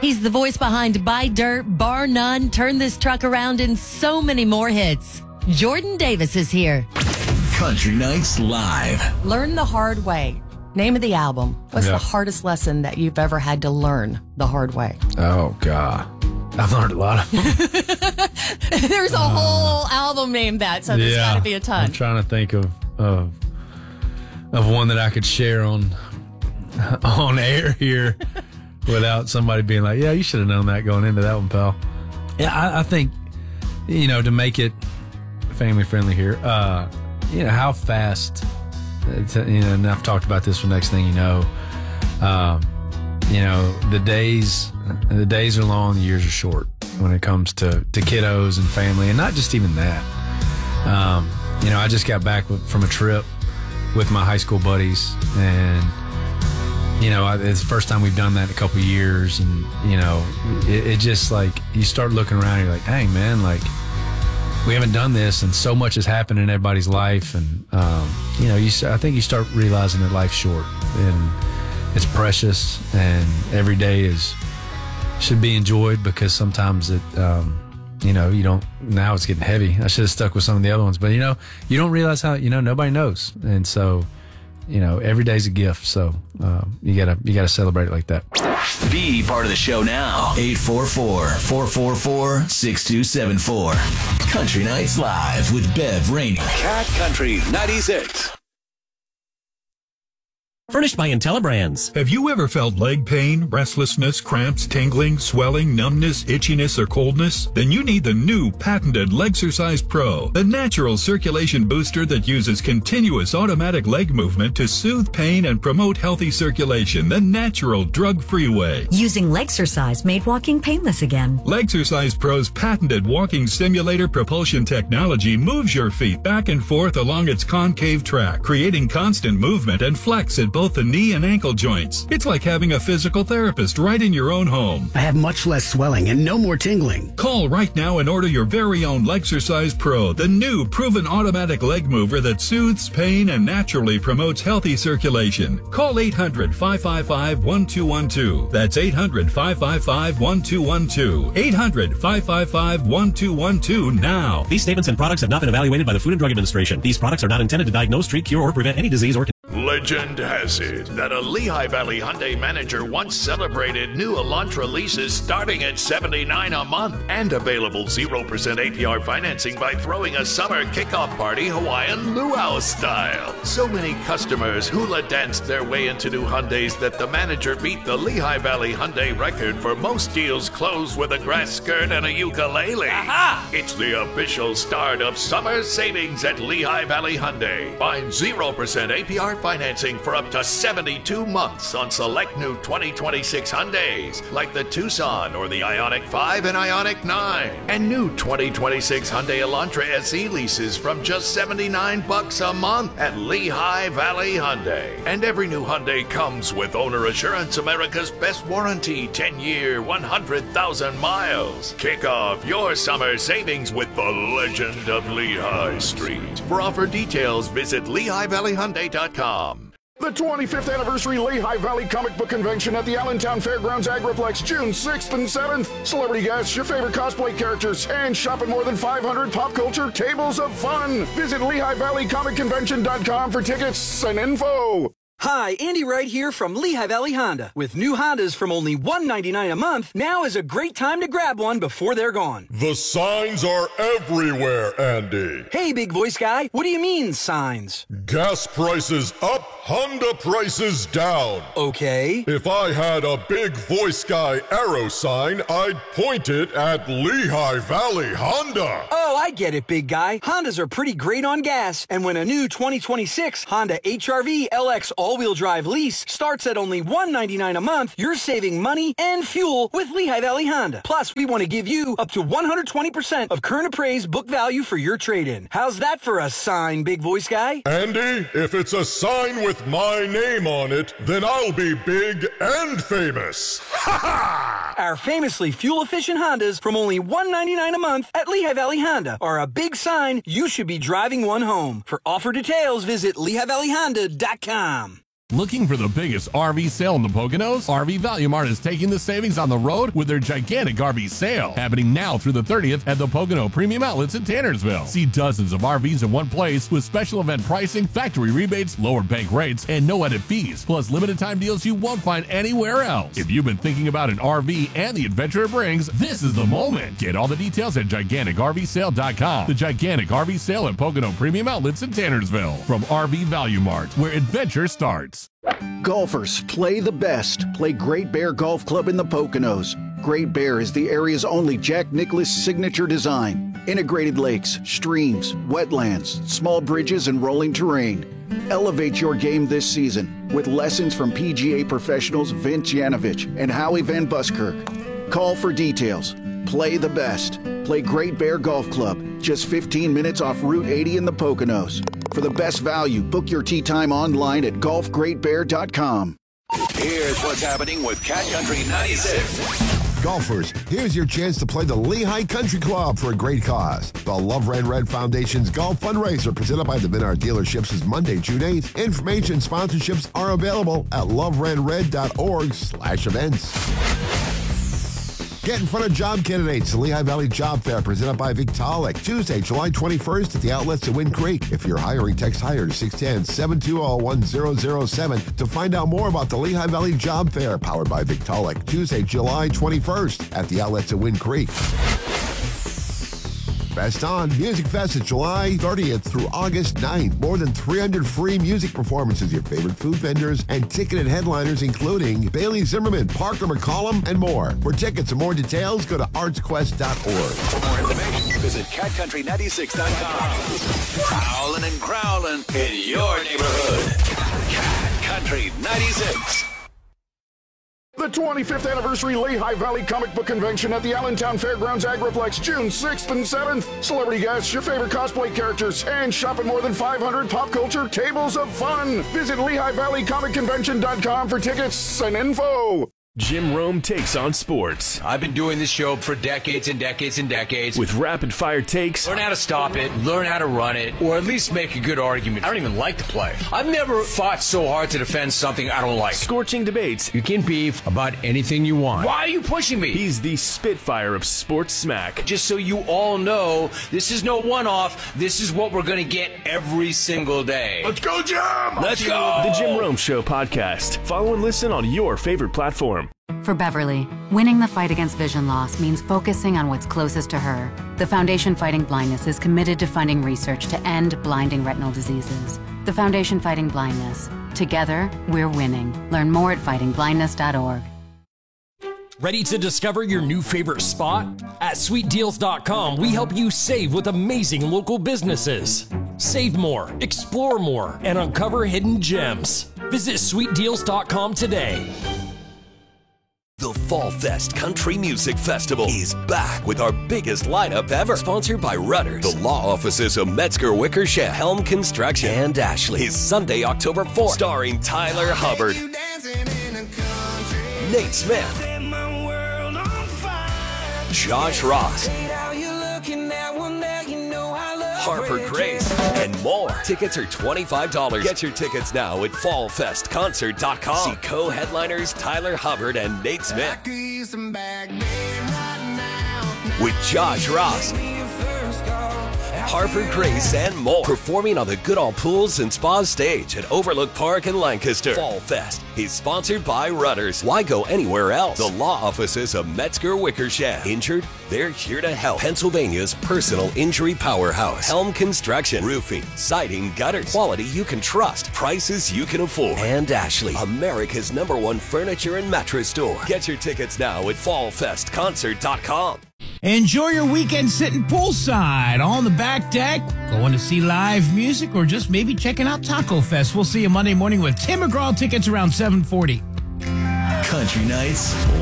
He's the voice behind Buy Dirt, Bar None, Turn This Truck Around, and so many more hits. Jordan Davis is here. Country Nights Live. Learn the Hard Way. Name of the album. What's the hardest lesson that you've ever had to learn the hard way? Oh, God. I've learned a lot of them. There's a whole album named that, so there's got to be a ton. I'm trying to think of one that I could share on air here without somebody being like, yeah, you should have known that going into that one, pal. Yeah, I think, to make it family friendly here, how fast, and I've talked about this for next thing you know, the days are long, the years are short when it comes to kiddos and family, and not just even that. I just got back from a trip with my high school buddies, and it's the first time we've done that in a couple of years, and it just like you start looking around and you're like, dang man, like we haven't done this, and so much has happened in everybody's life, and I think you start realizing that life's short and it's precious, and every day should be enjoyed, because sometimes it you don't. Now it's getting heavy. I should have stuck with some of the other ones, but you don't realize how nobody knows, and so every day's a gift. So you gotta celebrate it like that. Be part of the show now. 844-444-6274. Country Nights Live with Bev Rainey. Cat Country 96. Furnished by IntelliBrands. Have you ever felt leg pain, restlessness, cramps, tingling, swelling, numbness, itchiness, or coldness? Then you need the new patented Legsercise Pro, the natural circulation booster that uses continuous automatic leg movement to soothe pain and promote healthy circulation the natural, drug-free way. Using Legsercise made walking painless again. Legsercise Pro's patented walking simulator propulsion technology moves your feet back and forth along its concave track, creating constant movement and flex at both the knee and ankle joints. It's like having a physical therapist right in your own home. I have much less swelling and no more tingling. Call right now and order your very own Legsercise Pro, the new proven automatic leg mover that soothes pain and naturally promotes healthy circulation. Call 800-555-1212. That's 800-555-1212. 800-555-1212 now. These statements and products have not been evaluated by the Food and Drug Administration. These products are not intended to diagnose, treat, cure, or prevent any disease or Legend has it that a Lehigh Valley Hyundai manager once celebrated new Elantra leases starting at $79 a month and available 0% APR financing by throwing a summer kickoff party Hawaiian luau style. So many customers hula danced their way into new Hyundais that the manager beat the Lehigh Valley Hyundai record for most deals closed with a grass skirt and a ukulele. Aha! It's the official start of summer savings at Lehigh Valley Hyundai. Find 0% APR financing for up to 72 months on select new 2026 Hyundais, like the Tucson or the Ioniq 5 and Ioniq 9. And new 2026 Hyundai Elantra SE leases from just $79 a month at Lehigh Valley Hyundai. And every new Hyundai comes with Owner Assurance, America's best warranty, 10-year, 100,000 miles. Kick off your summer savings with the legend of Lehigh Street. For offer details, visit LehighValleyHyundai.com. The 25th Anniversary Lehigh Valley Comic Book Convention at the Allentown Fairgrounds Agriplex, June 6th and 7th. Celebrity guests, your favorite cosplay characters, and shop at more than 500 pop culture tables of fun. Visit LehighValleyComicConvention.com for tickets and info. Hi, Andy Wright here from Lehigh Valley Honda. With new Hondas from only $199 a month, now is a great time to grab one before they're gone. The signs are everywhere, Andy. Hey, big voice guy, what do you mean, signs? Gas prices up, Honda prices down. Okay. If I had a big voice guy arrow sign, I'd point it at Lehigh Valley Honda. Oh, I get it, big guy. Hondas are pretty great on gas, and when a new 2026 Honda HR-V LX all-wheel drive lease starts at only $199 a month, you're saving money and fuel with Lehigh Valley Honda. Plus, we want to give you up to 120% of current appraised book value for your trade-in. How's that for a sign, big voice guy? Andy, if it's a sign with my name on it, then I'll be big and famous. Ha ha! Our famously fuel-efficient Hondas from only $199 a month at Lehigh Valley Honda are a big sign you should be driving one home. For offer details, visit LehighValleyHonda.com. Looking for the biggest RV sale in the Poconos? RV Value Mart is taking the savings on the road with their gigantic RV sale, happening now through the 30th at the Pocono Premium Outlets in Tannersville. See dozens of RVs in one place with special event pricing, factory rebates, lower bank rates, and no edit fees, plus limited time deals you won't find anywhere else. If you've been thinking about an RV and the adventure it brings, this is the moment. Get all the details at GiganticRVSale.com. The gigantic RV sale at Pocono Premium Outlets in Tannersville. From RV Value Mart, where adventure starts. Golfers, play the best. Play Great Bear Golf Club in the Poconos. Great Bear is the area's only Jack Nicklaus signature design. Integrated lakes, streams, wetlands, small bridges, and rolling terrain. Elevate your game this season with lessons from PGA professionals Vince Yanovich and Howie Van Buskirk. Call for details. Play the best. Play Great Bear Golf Club, just 15 minutes off Route 80 in the Poconos. For the best value, book your tee time online at golfgreatbear.com. Here's what's happening with Cat Country 96. Golfers, here's your chance to play the Lehigh Country Club for a great cause. The Love Ran Red Foundation's golf fundraiser presented by the Menard dealerships is Monday, June 8th. Information and sponsorships are available at loveranred.org/events. Get in front of job candidates. The Lehigh Valley Job Fair presented by Victaulic. Tuesday, July 21st at the outlets at Wind Creek. If you're hiring, text HIRE to 610-720-1007 to find out more about the Lehigh Valley Job Fair powered by Victaulic. Tuesday, July 21st at the outlets at Wind Creek. Best On Music Fest is July 30th through August 9th. More than 300 free music performances, your favorite food vendors, and ticketed headliners including Bailey Zimmerman, Parker McCollum, and more. For tickets and more details, go to artsquest.org. For more information, visit CatCountry96.com. Prowling and growling in your neighborhood. Cat Country 96. The 25th Anniversary Lehigh Valley Comic Book Convention at the Allentown Fairgrounds Agriplex, June 6th and 7th. Celebrity guests, your favorite cosplay characters, and shop at more than 500 pop culture tables of fun. Visit LehighValleyComicConvention.com for tickets and info. Jim Rome takes on sports. I've been doing this show for decades and decades and decades. With rapid-fire takes. Learn how to stop it, learn how to run it, or at least make a good argument. I don't even like to play. I've never fought so hard to defend something I don't like. Scorching debates. You can beef about anything you want. Why are you pushing me? He's the Spitfire of sports smack. Just so you all know, this is no one-off. This is what we're going to get every single day. Let's go, Jim! Let's go! The Jim Rome Show podcast. Follow and listen on your favorite platform. For Beverly, winning the fight against vision loss means focusing on what's closest to her. The Foundation Fighting Blindness is committed to funding research to end blinding retinal diseases. The Foundation Fighting Blindness. Together, we're winning. Learn more at fightingblindness.org. Ready to discover your new favorite spot? At sweetdeals.com, we help you save with amazing local businesses. Save more, explore more, and uncover hidden gems. Visit sweetdeals.com today. The Fall Fest Country Music Festival is back with our biggest lineup ever. Sponsored by Rudders, the law offices of Metzger Wickersham, Helm Construction, and Ashley. Is Sunday, October 4th. Starring Tyler Hubbard, Nate Smith, Josh Ross, Harper Grace, and more. Tickets are $25. Get your tickets now at fallfestconcert.com. See co-headliners Tyler Hubbard and Nate Smith. With Josh Ross, Harper Grace, and more. Performing on the Goodall Pools and Spas stage at Overlook Park in Lancaster. Fall Fest is sponsored by Rudders. Why go anywhere else? The law offices of Metzger Wickersham. Injured? They're here to help. Pennsylvania's personal injury powerhouse. Helm Construction. Roofing, siding, gutters. Quality you can trust. Prices you can afford. And Ashley, America's #1 furniture and mattress store. Get your tickets now at fallfestconcert.com. Enjoy your weekend sitting poolside on the back deck, going to see live music, or just maybe checking out Taco Fest. We'll see you Monday morning with Tim McGraw. Tickets around 7:40. Country Nights